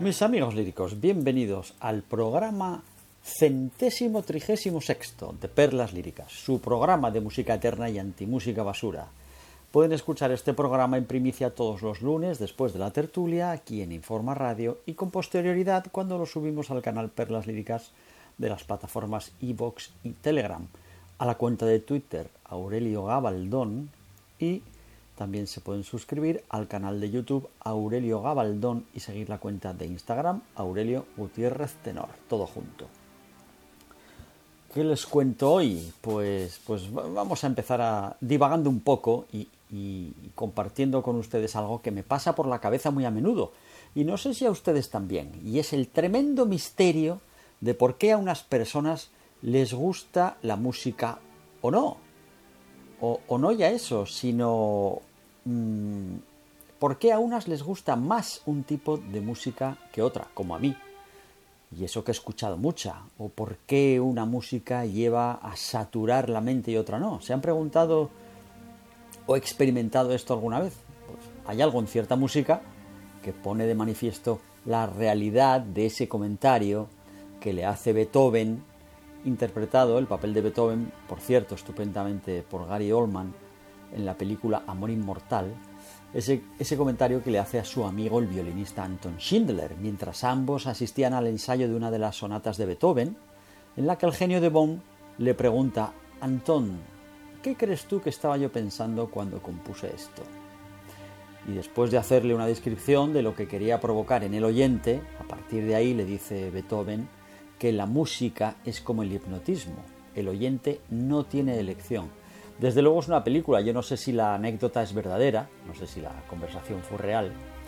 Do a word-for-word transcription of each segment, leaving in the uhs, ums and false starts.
Mis amigos líricos, bienvenidos al programa centésimo trigésimo sexto de Perlas Líricas, su programa de música eterna y antimúsica basura. Pueden escuchar este programa en primicia todos los lunes después de la tertulia aquí en Informa Radio y con posterioridad cuando lo subimos al canal Perlas Líricas de las plataformas iVoox y Telegram, a la cuenta de Twitter Aurelio Gabaldón, y también se pueden suscribir al canal de YouTube Aurelio Gabaldón y seguir la cuenta de Instagram Aurelio Gutiérrez Tenor, todo junto. ¿Qué les cuento hoy? Pues, pues vamos a empezar a divagando un poco y, y, y compartiendo con ustedes algo que me pasa por la cabeza muy a menudo. Y no sé si a ustedes también. Y es el tremendo misterio de por qué a unas personas les gusta la música o no. O, o no ya eso, sino mmm, por qué a unas les gusta más un tipo de música que otra, como a mí. Y eso que he escuchado mucha. O por qué una música lleva a saturar la mente y otra no. ¿Se han preguntado o experimentado esto alguna vez? Pues hay algo en cierta música que pone de manifiesto la realidad de ese comentario que le hace Beethoven, interpretado el papel de Beethoven, por cierto, estupendamente por Gary Oldman en la película Amor Inmortal, ese, ese comentario que le hace a su amigo el violinista Anton Schindler, mientras ambos asistían al ensayo de una de las sonatas de Beethoven, en la que el genio de Bonn le pregunta: Anton, ¿qué crees tú que estaba yo pensando cuando compuse esto? Y después de hacerle una descripción de lo que quería provocar en el oyente, a partir de ahí le dice Beethoven que la música es como el hipnotismo, el oyente no tiene elección. Desde luego es una película, yo no sé si la anécdota es verdadera, no sé si la conversación fue real,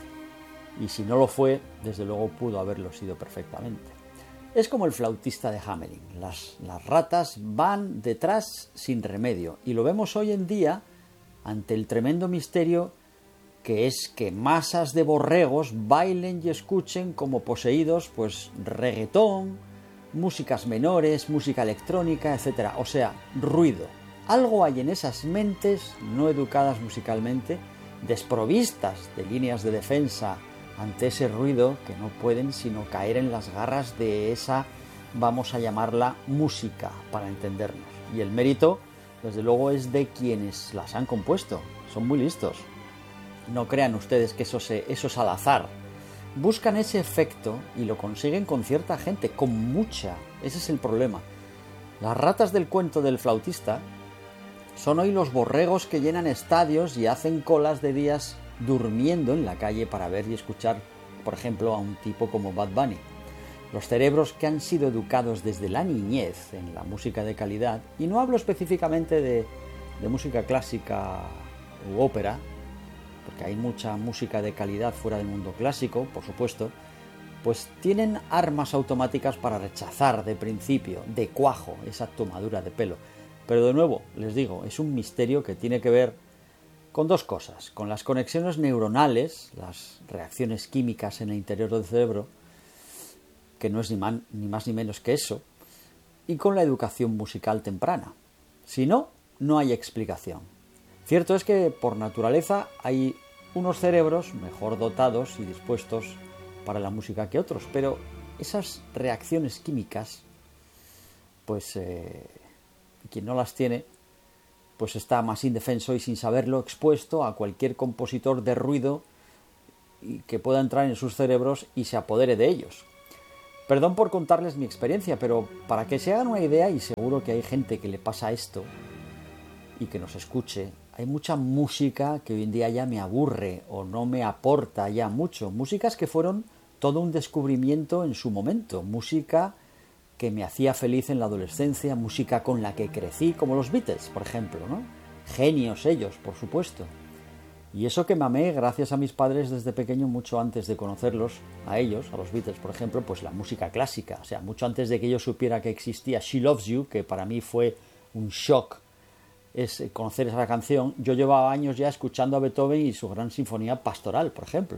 y si no lo fue, desde luego pudo haberlo sido perfectamente. Es como el flautista de Hamelin, las, las ratas van detrás sin remedio, y lo vemos hoy en día ante el tremendo misterio que es que masas de borregos bailen y escuchen como poseídos pues reggaetón, músicas menores, música electrónica, etcétera. O sea, ruido. Algo hay en esas mentes no educadas musicalmente, desprovistas de líneas de defensa ante ese ruido, que no pueden sino caer en las garras de esa, vamos a llamarla, música, para entendernos. Y el mérito, desde luego, es de quienes las han compuesto. Son muy listos. No crean ustedes que eso, se, eso es al azar. Buscan ese efecto y lo consiguen con cierta gente, con mucha. Ese es el problema. Las ratas del cuento del flautista son hoy los borregos que llenan estadios y hacen colas de días durmiendo en la calle para ver y escuchar, por ejemplo, a un tipo como Bad Bunny. Los cerebros que han sido educados desde la niñez en la música de calidad, y no hablo específicamente de, de música clásica u ópera, porque hay mucha música de calidad fuera del mundo clásico, por supuesto, pues tienen armas automáticas para rechazar de principio, de cuajo, esa tomadura de pelo. Pero de nuevo, les digo, es un misterio que tiene que ver con dos cosas: con las conexiones neuronales, las reacciones químicas en el interior del cerebro, que no es ni, man, ni más ni menos que eso, y con la educación musical temprana. Si no, no hay explicación. Cierto es que por naturaleza hay unos cerebros mejor dotados y dispuestos para la música que otros, pero esas reacciones químicas, pues eh, quien no las tiene, pues está más indefenso y sin saberlo expuesto a cualquier compositor de ruido que pueda entrar en sus cerebros y se apodere de ellos. Perdón por contarles mi experiencia, pero para que se hagan una idea, y seguro que hay gente que le pasa esto y que nos escuche, hay mucha música que hoy en día ya me aburre o no me aporta ya mucho. Músicas que fueron todo un descubrimiento en su momento. Música que me hacía feliz en la adolescencia, música con la que crecí, como los Beatles, por ejemplo, ¿no? Genios ellos, por supuesto. Y eso que me amé gracias a mis padres desde pequeño, mucho antes de conocerlos a ellos, a los Beatles, por ejemplo, pues la música clásica. O sea, mucho antes de que yo supiera que existía She Loves You, que para mí fue un shock es conocer esa canción. Yo llevaba años ya escuchando a Beethoven y su gran sinfonía pastoral, por ejemplo.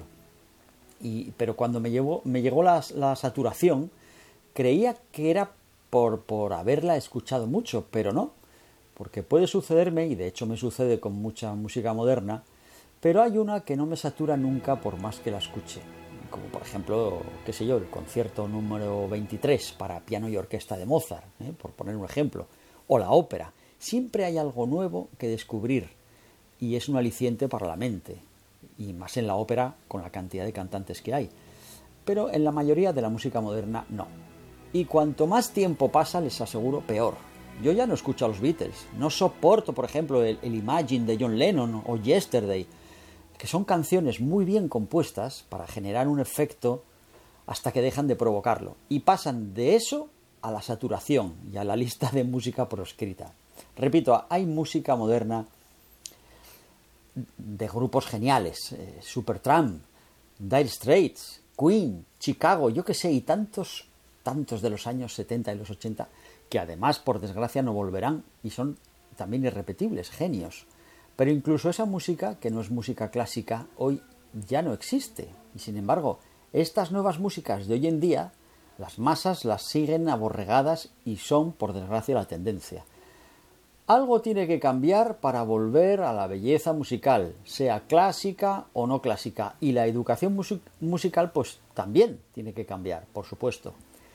Y, pero cuando me llegó, me llegó la, la saturación, creía que era por, por haberla escuchado mucho, pero no. Porque puede sucederme, y de hecho me sucede con mucha música moderna, pero hay una que no me satura nunca por más que la escuche. como por ejemplo, qué sé yo, el concierto número veintitrés para piano y orquesta de Mozart, ¿eh? por poner un ejemplo, o la ópera. Siempre hay algo nuevo que descubrir y es un aliciente para la mente, y más en la ópera con la cantidad de cantantes que hay. Pero en la mayoría de la música moderna no. Y cuanto más tiempo pasa, les aseguro, peor. Yo ya no escucho a los Beatles, no soporto, por ejemplo, el, el Imagine de John Lennon o Yesterday, que son canciones muy bien compuestas para generar un efecto hasta que dejan de provocarlo. Y pasan de eso a la saturación y a la lista de música proscrita. Repito, hay música moderna de grupos geniales, eh, Supertramp, Dire Straits, Queen, Chicago, yo que sé, y tantos, tantos de los años setenta y los ochenta, que además, por desgracia, no volverán y son también irrepetibles, genios. Pero incluso esa música, que no es música clásica, hoy ya no existe. Y sin embargo, estas nuevas músicas de hoy en día, las masas las siguen aborregadas y son, por desgracia, la tendencia. Algo tiene que cambiar para volver a la belleza musical, sea clásica o no clásica. Y la educación music- musical, pues también tiene que cambiar, por supuesto.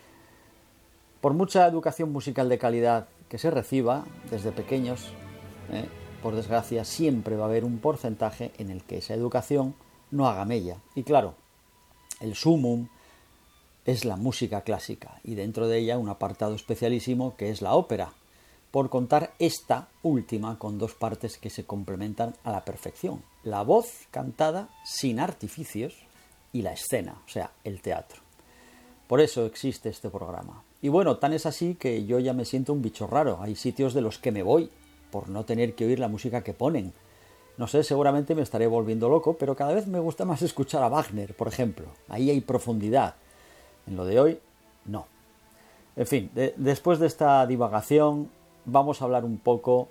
Por mucha educación musical de calidad que se reciba desde pequeños, ¿eh? por desgracia, siempre va a haber un porcentaje en el que esa educación no haga mella. Y claro, el sumum es la música clásica y dentro de ella un apartado especialísimo que es la ópera, por contar esta última con dos partes que se complementan a la perfección: la voz cantada sin artificios y la escena, o sea, el teatro. Por eso existe este programa. Y bueno, tan es así que yo ya me siento un bicho raro. Hay sitios de los que me voy por no tener que oír la música que ponen. No sé, seguramente me estaré volviendo loco, pero cada vez me gusta más escuchar a Wagner, por ejemplo. Ahí hay profundidad. En lo de hoy, no. En fin, de, después de esta divagación, vamos a hablar un poco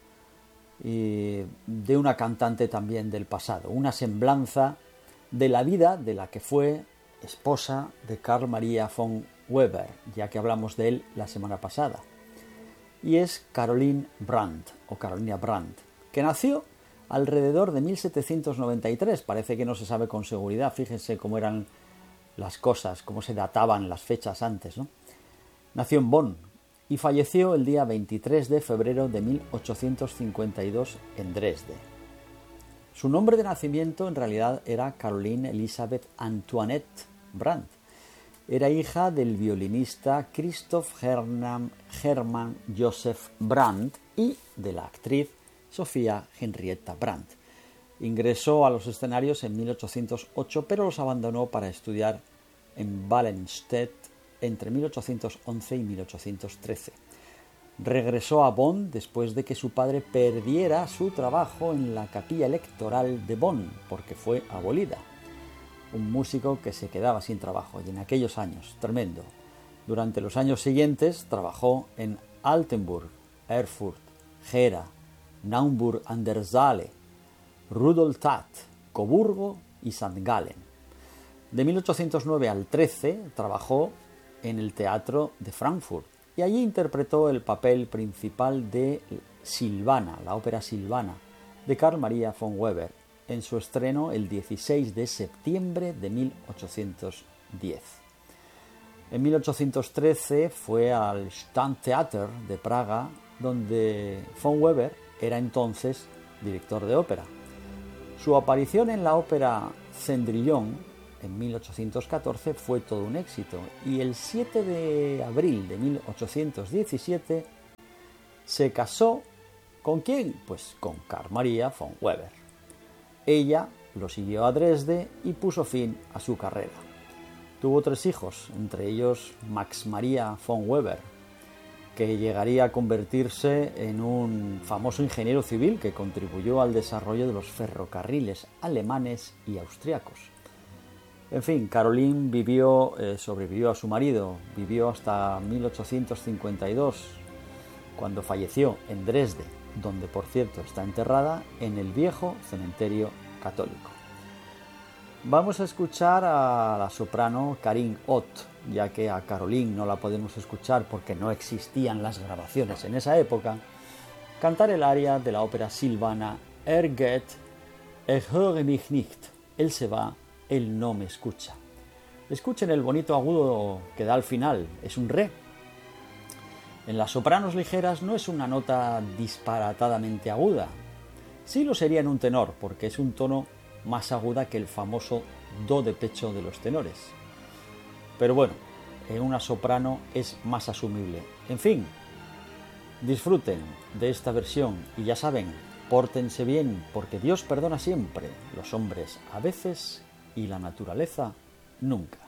eh, de una cantante también del pasado, una semblanza de la vida de la que fue esposa de Carl Maria von Weber, ya que hablamos de él la semana pasada. Y es Caroline Brandt, o Carolina Brandt, que nació alrededor de mil setecientos noventa y tres. Parece que no se sabe con seguridad, fíjense cómo eran las cosas, cómo se databan las fechas antes, ¿no? Nació en Bonn y falleció el día veintitrés de febrero de mil ochocientos cincuenta y dos en Dresde. Su nombre de nacimiento en realidad era Caroline Elisabeth Antoinette Brandt. Era hija del violinista Christoph Hermann, Hermann Joseph Brandt y de la actriz Sofía Henrietta Brandt. Ingresó a los escenarios en mil ochocientos ocho, pero los abandonó para estudiar en Wallenstedt entre mil ochocientos once y mil ochocientos trece. Regresó a Bonn después de que su padre perdiera su trabajo en la capilla electoral de Bonn porque fue abolida. Un músico que se quedaba sin trabajo, y en aquellos años, tremendo. Durante los años siguientes trabajó en Altenburg, Erfurt, Gera, Naumburg an der Saale, Rudolstadt, Coburgo y Sankt Gallen. De mil ochocientos nueve al trece trabajó en el Teatro de Frankfurt y allí interpretó el papel principal de Silvana, la ópera Silvana, de Carl Maria von Weber, en su estreno el dieciséis de septiembre de mil ochocientos diez. En mil ochocientos trece fue al Staatstheater de Praga, donde von Weber era entonces director de ópera. Su aparición en la ópera Cendrillon en mil ochocientos catorce fue todo un éxito y el siete de abril de mil ochocientos diecisiete se casó ¿con quién? Pues con Carl Maria von Weber. Ella lo siguió a Dresde y puso fin a su carrera. Tuvo tres hijos, entre ellos Max Maria von Weber, que llegaría a convertirse en un famoso ingeniero civil que contribuyó al desarrollo de los ferrocarriles alemanes y austriacos. En fin, Caroline vivió, eh, sobrevivió a su marido, vivió hasta mil ochocientos cincuenta y dos, cuando falleció en Dresde, donde por cierto está enterrada en el viejo cementerio católico. Vamos a escuchar a la soprano Karin Ott, ya que a Caroline no la podemos escuchar porque no existían las grabaciones en esa época, cantar el aria de la ópera Silvana Er geht, er höre mich nicht, él se va, él no me escucha. Escuchen el bonito agudo que da al final, es un re. En las sopranos ligeras no es una nota disparatadamente aguda. Sí lo sería en un tenor, porque es un tono más aguda que el famoso do de pecho de los tenores. Pero bueno, en una soprano es más asumible. En fin, disfruten de esta versión y ya saben, pórtense bien, porque Dios perdona siempre, los hombres a veces y la naturaleza nunca.